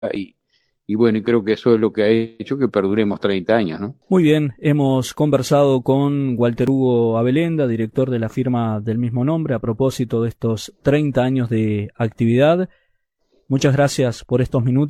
y, y bueno, y creo que eso es lo que ha hecho que perduremos 30 años, ¿no? Muy bien, hemos conversado con Walter Hugo Abelenda, director de la firma del mismo nombre, a propósito de estos 30 años de actividad. Muchas gracias por estos minutos.